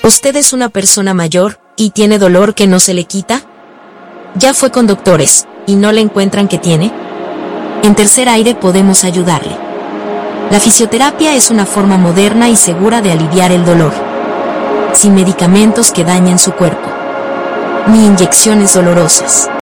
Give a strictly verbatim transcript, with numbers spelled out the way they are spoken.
¿Usted es una persona mayor y tiene dolor que no se le quita? ¿Ya fue con doctores y no le encuentran qué tiene? En Tercer Aire podemos ayudarle. La fisioterapia es una forma moderna y segura de aliviar el dolor, sin medicamentos que dañen su cuerpo, ni inyecciones dolorosas.